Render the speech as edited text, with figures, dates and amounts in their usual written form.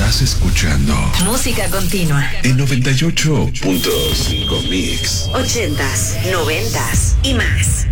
Estás escuchando Música Continua en 98.5 Mix. 80s, 90s y más.